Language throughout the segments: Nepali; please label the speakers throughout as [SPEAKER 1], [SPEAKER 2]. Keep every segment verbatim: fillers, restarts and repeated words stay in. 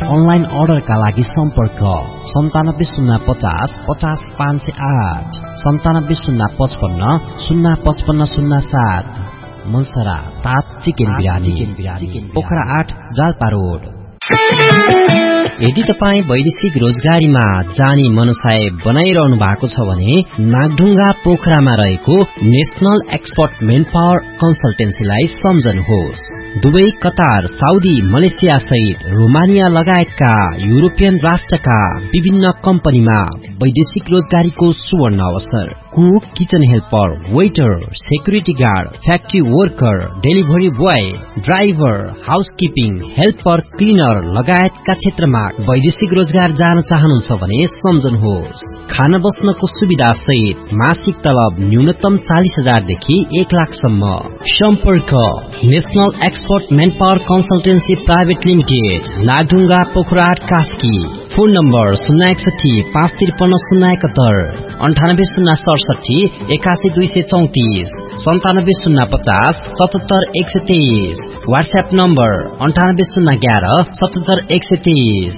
[SPEAKER 1] अनलाइन अर्डरका लागि सम्पर्क सन्तानब्बे शून्य पचास पचास पाँच सय आठ सन्तानब्बे शून्य पचपन्न शून्य पचपन्न शून्य सात। मनसरा तात चिकन बिरानी पोखरा आठ जाल्पा रोड। यदि तपाईँ वैदेशिक रोजगारीमा जाने मनसाय बनाइरहनु भएको छ भने नागढुङ्गा पोखरामा रहेको national expert main power कन्सल्टेन्सीलाई सम्झनुहोस्। Dubai, Qatar, Saudi, Malaysia सहित रोमानिया लगायतका युरोपियन राष्ट्रका विभिन्न कम्पनीमा वैदेशिक रोजगारीको सुवर्ण अवसर। Cook, kitchen helper, waiter, security guard, factory worker, delivery boy, driver, housekeeping, helper, cleaner लगायतका क्षेत्रमा वैदेशिक रोजगार जान चाहनुहुन्छ भने सम्झनुहोस्। खाना बस्नको सुविधा सहित मासिक तलब न्यूनतम चालीस हजार देखि एक लाखसम्म। सम्पर्क national expert main power consultancy private limited, Nagdhunga, पोखराहाट, Kaski. Phone number शून्य एकसठी पाँच त्रिपन्न शून्य एकहत्तर अन्ठानब्बे शून्य सडसठी एकासी दुई सय चौतिस सन्तानब्बे शून्य पचास सतहत्तर एक सय तेइस। व्हाट्सएप नम्बर अन्ठानब्बे शून्य एघार सतहत्तर एक सय तेइस।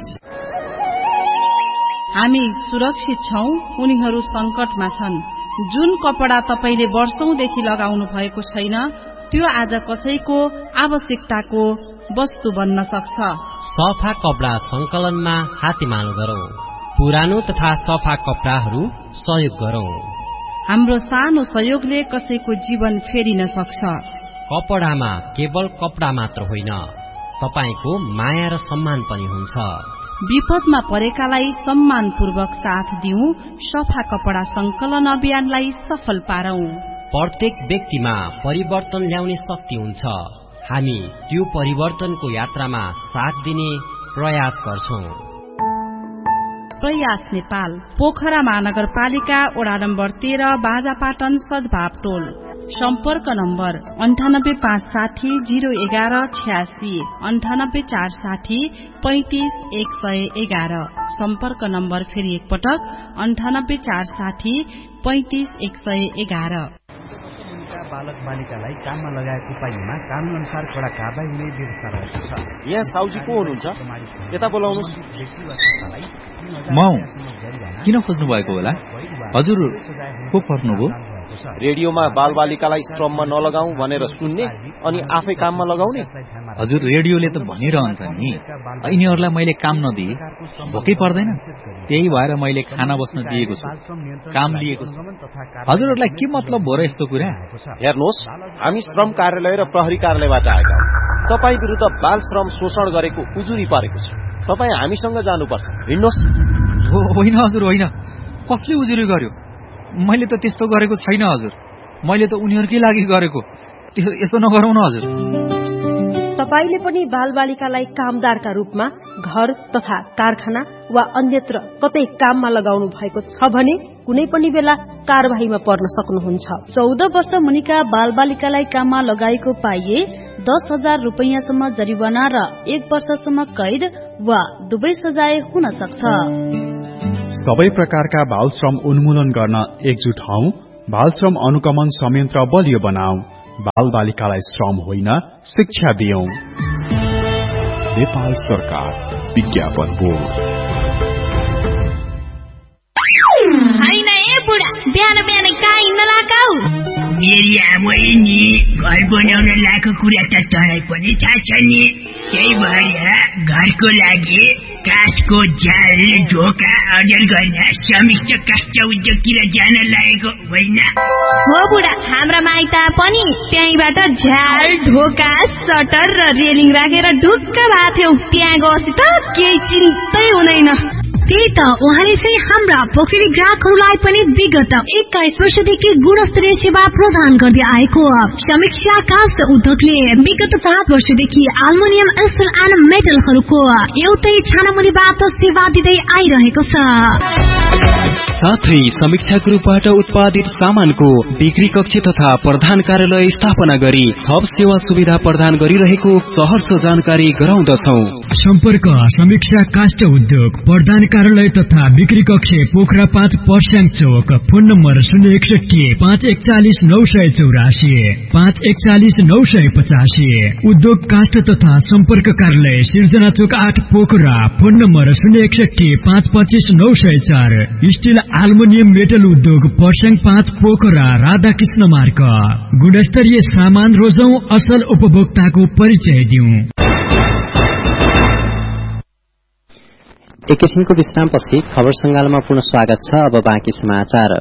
[SPEAKER 2] हामी सुरक्षित छौं, उनीहरू संकटमा छन्। जुन कपडा तपाईले वर्षौंदेखि लगाउनु भएको छैन त्यो आज कसैको आवश्यकताको वस्तु बन्न सक्छ।
[SPEAKER 1] सफा कपडा संकलनमा हातेमालो गरौं। पुरानो तथा सफा कपडाहरू सहयोग गरौं।
[SPEAKER 2] हाम्रो सानो सहयोगले कसैको जीवन फेरिन सक्छ।
[SPEAKER 1] कपडामा केवल कपडा मात्र होइन, तपाईको माया र सम्मान पनि हुन्छ।
[SPEAKER 2] विपदमा परेकालाई सम्मानपूर्वक साथ दिउँ। सफा कपडा संकलन अभियानलाई सफल पारौं।
[SPEAKER 1] प्रत्येक व्यक्तिमा परिवर्तन ल्याउने शक्ति हुन्छ। हामी त्यो परिवर्तनको यात्रामा साथ दिने प्रयास गर्छौं।
[SPEAKER 2] प्रयास नेपाल, पोखरा महानगरपालिका, वडा नम्बर तेह्र, बाजापाटन, सद्भाव टोल। सम्पर्क नम्बर अन्ठानब्बे पाँच साठी जीरो एघार छ्यासी अन्ठानब्बे चार साठी पैंतिस एक सय एघार। सम्पर्क नम्बर फेरि एकपटक अन्ठानब्बे चार साठी पैंतिस एक सय एघार।
[SPEAKER 3] बालक बालिकालाई काममा लगाएको पाइएमा कानून अनुसार कडा कारबाही हुने व्यवस्था रहेको छ।
[SPEAKER 4] यहाँ साउजी को हुनुहुन्छ? यता बोलाउनुस्।
[SPEAKER 5] म किन खोज्नु भएको होला? हजुर को पर्नुभयो?
[SPEAKER 4] रेडियोमा बाल बालिकालाई श्रममा नलगाऊ भनेर सुन्ने अनि आफै काममा लगाउने।
[SPEAKER 5] हजुर रेडियोले त भनिरहन्छ नि, यिनीहरूलाई मैले काम नदिए भोकै पर्दैन, त्यही भएर मैले खाना बस्न दिएको छु, काम लिएको छु। हजुरहरूलाई के मतलब हो र यस्तो कुरा?
[SPEAKER 4] हेर्नुहोस्, हामी श्रम कार्यालय र प्रहरी कार्यालयबाट आएका हौं। तपाई विरुद्ध बाल श्रम शोषण गरेको उजुरी परेको छ। तपाई हामीसँग जानुपर्छ। हिँड्नुहोस्।
[SPEAKER 5] होइन हजुर होइन, कसले उजुरी गर्यो? मैले त त्यस्तो गरेको छैन हजुर, मैले त उनीहरूकै लागि गरेको। यस्तो नगरौँ न हजुर।
[SPEAKER 6] तपाईले पनि बालबालिकालाई कामदारका रूपमा घर तथा कारखाना वा अन्यत्र कतै काममा लगाउनु भएको छ भने कुनै पनि बेला कारबाहीमा पर्न सक्नुहुन्छ।
[SPEAKER 7] चौध वर्ष मुनिका बालबालिकालाई काममा लगाएको पाइए दस हजार रुपियाँसम्म जरिवाना र एक वर्षसम्म कैद वा दुवै सजाय हुन सक्छ।
[SPEAKER 8] सबै प्रकारका बाल श्रम उन्मूलन गर्न एकजुट हौ। बाल श्रम अनुगमन संयन्त्र बलियो बनाऊ। बाल बालिकालाई श्रम होइन शिक्षा दियौं। नेपाल सरकार विज्ञापन बोर्ड।
[SPEAKER 9] होइन ए बुढा, बिहान बिहान कहाँ हिँड्न लगाऊ?
[SPEAKER 10] मेरी आमै नि घर बनाउन लागेको कुरा त तँलाई पनि थाहा छ नि। त्यही भएर घरको लागि काठको जाल ढोका अर्जन गर्न समिष्ट काष्ठ उद्योगतिर जान लागेको होइन?
[SPEAKER 9] हो बुढा, हाम्रा माइता पनि त्यहीबाट झ्याल ढोका सटर र रेलिङ राखेर ढुक्क भएको थियौ। त्यहाँ गएपछि त केही चिन्तै हुँदैन।
[SPEAKER 11] त्यही त उहाँले चाहिँ हाम्रा पोखरी ग्राहकहरूलाई पनि विगत एक्काइस वर्षदेखि गुणस्तरीय सेवा प्रदान गर्दै आएको समीक्षा काष्ठ उद्योगले विगत सात वर्षदेखि एल्युमिनियम स्टिल एन्ड मेटलहरूको एउटै छानामुनिबाट सेवा दिँदै आइरहेको छ।
[SPEAKER 12] साथै समीक्षा ग्रुपबाट उत्पादित सामानको बिक्री कक्ष तथा प्रधान कार्यालय स्थापना गरी थप सेवा सुविधा प्रदान गरिरहेको सहर्ष जानकारी गराउँदछौ।
[SPEAKER 13] सम्पर्क समीक्षा काष्ठ उद्योग प्रधान कार्यालय तथा बिक्री कक्ष पोखरा पाँच पर्स्याङ चौक। फोन नम्बर शून्य एकसठी पाँच एकचालिस नौ सय चौरासी पाँच एकचालिस नौ सय पचासी। उद्योग काष्ठ तथा सम्पर्क कार्यालय सिर्जना चोक आठ पोखरा। फोन नम्बर शून्य एकसठी पाँच पच्चिस नौ सय चार। स्टिल एल्युमिनियम मेटल उद्योग पर्स्याङ पाँच पोखरा राधाकृष्ण मार्ग। गुणस्तरीय सामान रोजौं, असल उपभोक्ताको परिचय दिउँ।
[SPEAKER 1] एकैछिनको विश्रामपछि खबर संगालमा पुनः स्वागत छ। अब बाँकी समाचार।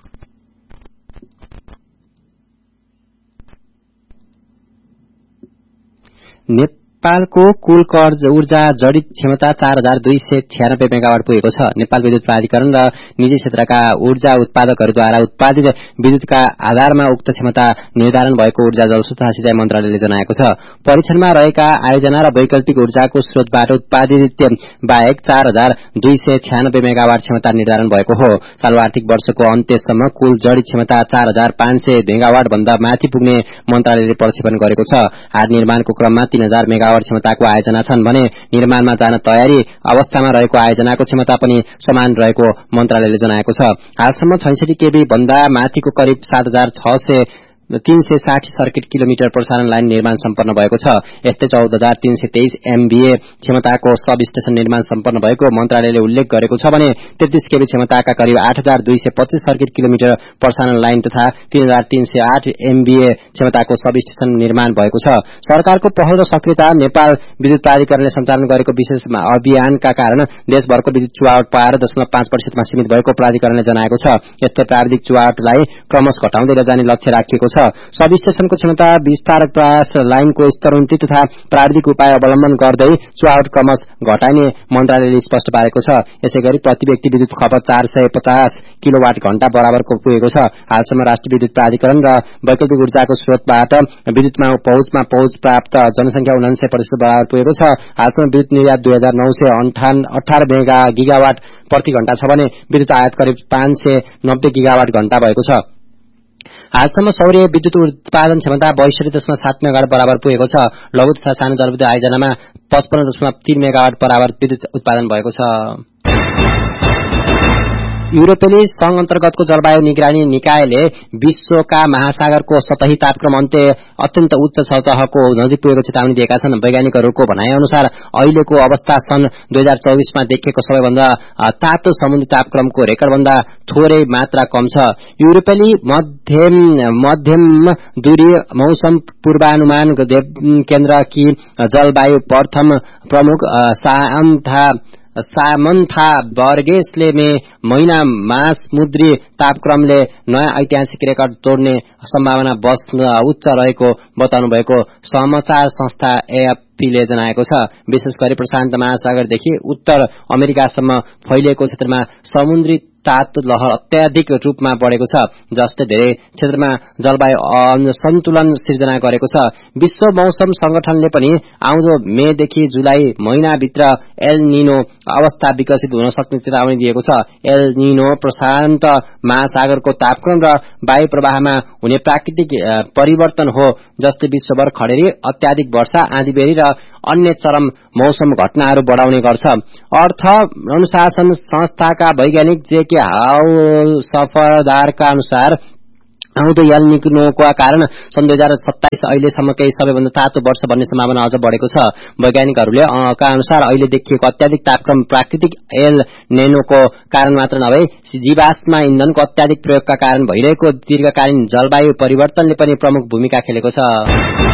[SPEAKER 1] नेपालको कुल कर्ज ऊर्जा जडित क्षमता चार हजार दुई सय छ्यानब्बे मेगावाट पुगेको छ। नेपाल विद्युत प्राधिकरण र निजी क्षेत्रका ऊर्जा उत्पादकहरूद्वारा उत्पादित विद्युतका आधारमा उक्त क्षमता निर्धारण भएको ऊर्जा जलस्रोत तथा सिंचाई मन्त्रालयले जनाएको छ। परीक्षणमा रहेका आयोजना र वैकल्पिक ऊर्जाको स्रोतबाट उत्पादित बाहेक चार हजार दुई सय छ्यानब्बे मेगावाट क्षमता निर्धारण भएको हो। चालू आर्थिक वर्षको अन्त्यसम्म कुल जडित क्षमता चार हजार पाँच सय मेगावाट भन्दा माथि पुग्ने मन्त्रालयले प्रक्षेपण गरेको छ। हाल निर्माणको क्रममा तीन हजार मेगावाट क्षमताको आयोजना छन् भने निर्माणमा जान तयारी अवस्थामा रहेको आयोजनाको क्षमता पनि समान रहेको मन्त्रालयले जनाएको छ। हालसम्म छैसठी केबी भन्दा माथिको करिब सात हजार छ सय तीन सय साठी सर्किट किलोमिटर प्रसारण लाइन निर्माण सम्पन्न भएको छ। यस्तै चौध हजार तीन सय तेइस एमभीए क्षमताको सब स्टेशन निर्माण सम्पन्न भएको मन्त्रालयले उल्लेख गरेको छ भने तेत्तीस केबी क्षमताका करिब आठ हजार दुई सय पच्चीस सर्किट किलोमिटर प्रसारण लाइन तथा तीन हजार तीन सय आठ एमभीए क्षमताको सब स्टेशन निर्माण भएको छ। सरकारको पहल र सक्रियता नेपाल विद्युत प्राधिकरणले सञ्चालन गरेको विशेष अभियानका कारण देशभरको विद्युत चुहावट पाएर दशमलव पाँच प्रतिशतमा सीमित भएको प्राधिकरणले जनाएको छ। यस्तै प्राविधिक चुहावटलाई क्रमशः घटाउँदै जाने लक्ष्य राखिएको छ। सब स्टेशनको क्षमता विस्तार प्रयास लाइनको स्तरोन्नति तथा प्राविधिक उपाय अवलम्बन गर्दै चुहावट क्रमशः घटाइने मन्त्रालयले स्पष्ट पारेको छ। यसैगरी प्रति व्यक्ति विद्युत खपत चार सय पचास किलोवाट घण्टा बराबरको पुगेको छ। हालसम्म राष्ट्रिय विद्युत प्राधिकरण र वैकल्पिक ऊर्जाको स्रोतबाट विद्युतमा पहुँचमा पहुँच प्राप्त जनसंख्या उनान्सय प्रतिशत बराबर पुगेको छ। हालसम्म विद्युत निर्यात दुई हजार नौ सय अठार मेगा गिगावाट प्रति घण्टा छ भने विद्युत आयात करिब पाँच सय नब्बे गिगावाट घण्टा भएको छ। हालसम्म सौर्य विद्युत उत्पादन क्षमता बैसठी दशमलव सात मेगावाट बराबर पुगेको छ। लघु तथा सानो जलविद्युत आयोजनामा पचपन्न दशमलव तीन मेगावाट बराबर विद्युत उत्पादन भएको छ। यूरोपेली संघ अन्तर्गतको जलवायु निगरानी निकायले विश्वका महासागरको सतही तापक्रम अन्त्य अत्यन्त उच्च सतहको नजिक पुगेको चेतावनी दिएका छन्। वैज्ञानिकहरूको भनाइ अनुसार अहिलेको अवस्था सन् दुई हजार चौबिसमा देखिएको सबैभन्दा तातो समुद्री तापक्रमको रेकर्डभन्दा थोरै मात्रा कम छ। यूरोपेली मध्यम मध्यम दूरी मौसम पूर्वानुमान केन्द्रकी जलवायु प्रथम प्रमुख सामन्था सामन्था बर्गेसले मे महिनामा समुद्री तापक्रमले नयाँ ऐतिहासिक रेकर्ड तोड्ने सम्भावना बस उच्च रहेको बताउनु भएको समाचार संस्था एएफपीले जनाएको छ। विशेष गरी प्रशान्त महासागरदेखि उत्तर अमेरिकासम्म फैलिएको क्षेत्रमा समुद्री तातो लहर अत्याधिक रूपमा बढेको छ, जसले धेरै क्षेत्रमा जलवायु सन्तुलन सिर्जना गरेको छ। विश्व मौसम संगठनले पनि आउँदो मेदेखि जुलाई महिनाभित्र एल निनो अवस्था विकसित हुन सक्ने चेतावनी दिएको छ। एल निनो प्रशान्त महासागरको तापक्रम र वायु प्रवाहमा हुने प्राकृतिक परिवर्तन हो, जसले विश्वभर खडेरी, अत्याधिक वर्षा, आँधीबेहरी र अन्य चरम मौसम घटनाहरू बढाउने गर्छ। अर्थ अनुशासन संस्थाका वैज्ञानिक जेके हाउ सफरदारका अनुसार आउँदो एल निनोको कारण सन् दुई हजार सत्ताइस अहिलेसम्मकै सबैभन्दा तातो वर्ष बन्ने सम्भावना अझ बढेको छ। वैज्ञानिकहरूले का अनुसार अहिले देखिएको अत्याधिक तापक्रम प्राकृतिक एल निनोको कारण मात्र नभई जीवाश्म इन्धनको अत्याधिक प्रयोगका कारण भइरहेको दीर्घकालीन जलवायु परिवर्तनले पनि प्रमुख भूमिका खेलेको छ।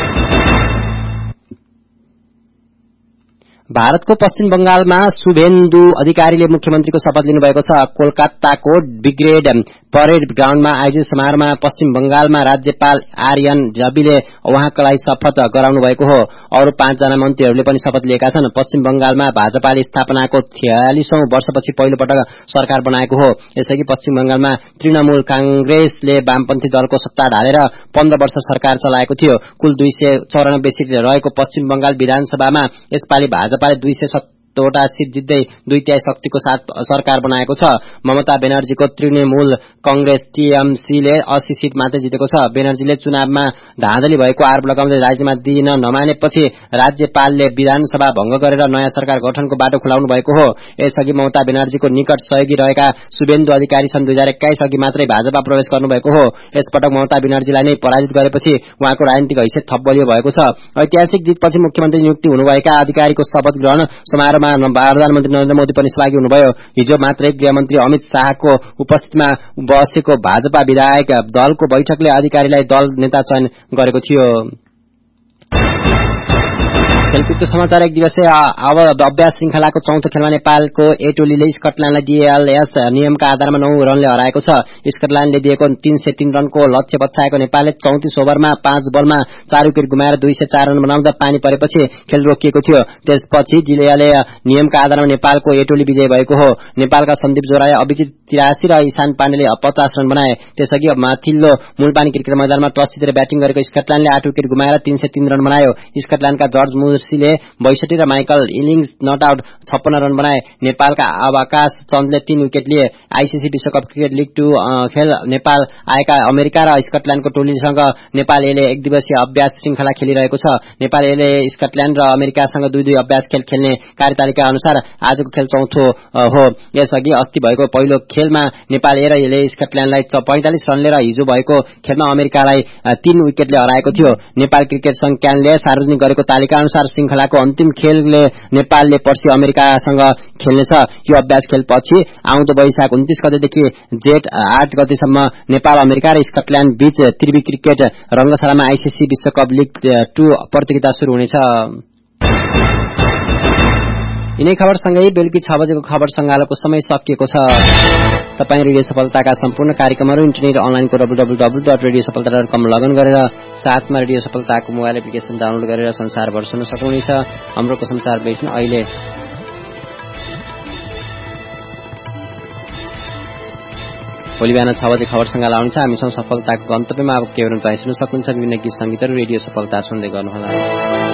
[SPEAKER 1] भारतको पश्चिम बंगालमा शुभेन्दु अधिकारीले मुख्यमन्त्रीको शपथ लिनुभएको छ। कोलकाताको ब्रिगेड परेड ग्राउण्डमा आयोजित समारोहमा पश्चिम बंगालमा राज्यपाल आर्यन रविले उहाँका लागि शपथ गराउनु भएको हो। अरू पाँचजना मन्त्रीहरूले पनि शपथ लिएका छन्। पश्चिम बंगालमा भाजपाले स्थापनाको छयालिसौं वर्षपछि पहिलो पटक सरकार बनाएको हो। यसअघि पश्चिम बंगालमा तृणमूल कांग्रेसले वामपन्थी दलको सत्ता ढालेर पन्ध्र वर्ष सरकार चलाएको थियो। कुल दुई सय चौरानब्बे सीट रहेको पश्चिम बंगाल विधानसभामा यसपालि भाजपाले दुई सय
[SPEAKER 14] वटा सिट जित्दै दुई तिहाई शक्तिको साथ सरकार बनाएको छ। ममता बेनर्जीको तृणमूल कंग्रेस टीएमसीले अस्सी सिट मात्रै जितेको छ। बेनर्जीले चुनावमा धाँधली भएको आरोप लगाउँदै राजीनामा दिन नमानेपछि राज्यपालले विधानसभा भंग गरेर नयाँ सरकार गठनको बाटो खुलाउनु भएको हो। यसअघि ममता बेनर्जीको निकट सहयोगी रहेका शुभेन्दु अधिकारी सन् दुई हजार एक्काइस अघि मात्रै भाजपा प्रवेश गर्नुभएको हो। यसपटक ममता बेनर्जीलाई नै पराजित गरेपछि उहाँको राजनीतिक हैसियत थप बलियो भएको छ। ऐतिहासिक जितपछि मुख्यमन्त्री नियुक्ति हुनुभएका अधिकारीको शपथ ग्रहण समारोहमा प्रधानमन्त्री नरेन्द्र मोदी पनि सहभागी हुनुभयो। हिजो मात्रै गृहमन्त्री अमित शाहको उपस्थितिमा बसेको भाजपा विधायक दलको बैठकले अधिकारीलाई दल नेता चयन गरेको थियो। खेलकुदको समाचार एक दिवसीय अभ्यास श्रृंखलाको चौथो खेलमा नेपालको ए टोलीले स्कटल्याण्डलाई डीएलएस नियमका आधारमा नौ रनले हराएको छ। स्कटल्याण्डले दिएको तीन सय तीन रनको लक्ष्य पछ्याएको नेपालले चौतिस ओभरमा पाँच बलमा चार विकेट गुमाएर दुई सय चार रन बनाउँदा पानी परेपछि खेल रोकिएको थियो। त्यसपछि डीएलएस नियमका आधारमा नेपालको ए टोली विजयी भएको हो। नेपालका सन्दीप जोराले अभिजित तिरासी र ईशान पाण्डेले पचास रन बनाए। त्यसअघि माथिल्लो मूलपानी क्रिकेट मैदानमा टस जितेर ब्याटिङ गरेको स्कटल्याण्डले आठ विकेट गुमाएर तीन सय तीन रन बनायो। स्कटल्याण्डका जर्ज मुर्सीले बैसठी र माइकल इलिङ्स नट आउट छप्पन्न रन बनाए। नेपालका आकाश चन्दले तीन विकेट लिए। आईसीसी विश्वकप क्रिकेट लीग टू खेल नेपाल आएका अमेरिका र स्कटल्याण्डको टोलीसँग नेपाल एले एक दिवसीय अभ्यास श्रृंखला खेलिरहेको छ। नेपाल एले स्कटल्याण्ड र अमेरिकासँग दुई दुई अभ्यास खेल खेल्ने कार्यतालिका अनुसार आजको खेल चौथो हो। यसअघि अस्ति भएको पहिलो खेलमा नेपाल ए र एले स्कटल्याण्डलाई पैंतालिस रनले र हिजो भएको खेलमा अमेरिकालाई तीन विकेटले हराएको थियो। नेपाल क्रिकेट संघ क्यानले सार्वजनिक गरेको तालिका अनुसार श्रृंखलाको अन्तिम खेलले नेपालले पर्सि अमेरिकासँग खेल्नेछ। यो अभ्यास खेलपछि आउँदो वैशाख उन्तीस गतेदेखि जेठ आठ गतेसम्म नेपाल अमेरिका र स्कटल्याण्ड बीच त्रिवी क्रिकेट रंगशालामा आईसीसी विश्वकप लीग टू प्रतियोगिता शुरू हुनेछ। यिनै खबरसँगै बेलुकी छ बजेको खबर संगालोको समय सकिएको छ। तपाईँ रेडियो सफलताका सम्पूर्ण कार्यक्रमहरू इन्टरनेट अनलाइनको W W W dot radio सफलता डट कम लगइन गरेर साथमा रेडियो सफलताको मोबाइल एप्लिकेशन डाउनलोड गरेर संसारभर सुन्न सक्नुहुनेछ। हाम्रोको संसार बुलेटिन अहिले भोलि बिहान छ बजे खबर संगाल आउँछ। हामीसँग सफलताको गन्तव्यमा अब के तपाईँ सुन्न सक्नुहुन्छ। विभिन्न गीत संगीतहरू रेडियो सफलता सुन्दै गर्नुहोला।